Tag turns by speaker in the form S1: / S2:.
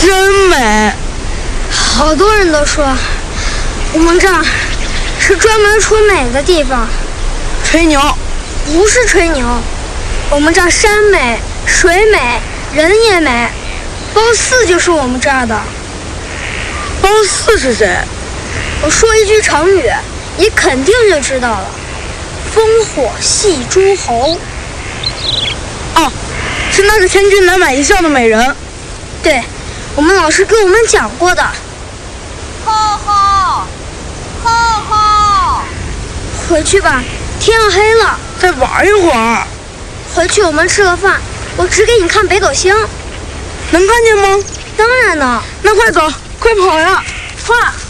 S1: 真美。
S2: 好多人都说我们这儿是专门吹美的地方。
S1: 吹牛？
S2: 不是吹牛，我们这儿山美、水美、人也美。褒姒就是我们这儿的。
S1: 褒姒是谁？
S2: 我说一句成语，你肯定就知道了。烽火戏诸侯。
S1: 哦，是那个千军难买一笑的美人。
S2: 对，我们老师给我们讲过的。
S3: 吼吼，吼吼！
S2: 回去吧，天要黑了。
S1: 再玩一会儿。
S2: 回去我们吃个饭，我指给你看北斗星。
S1: 能看见吗？
S2: 当然呢。
S1: 那快走，快跑呀！
S2: 快！